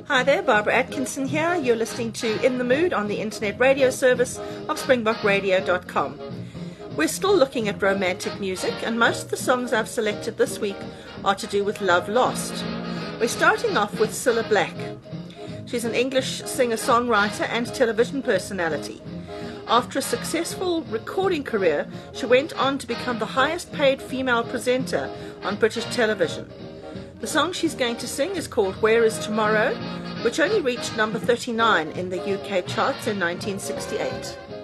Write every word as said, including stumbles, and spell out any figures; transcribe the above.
Hi there, Barbara Atkinson here. You're listening to In the Mood on the internet radio service of springbok radio dot com. We're still looking at romantic music, and most of the songs I've selected this week are to do with love lost. We're starting off with Cilla Black. She's an English singer-songwriter and television personality. After a successful recording career, she went on to become the highest paid female presenter on British television. The song she's going to sing is called Where Is Tomorrow, which only reached number thirty-nine in the U K charts in nineteen sixty-eight.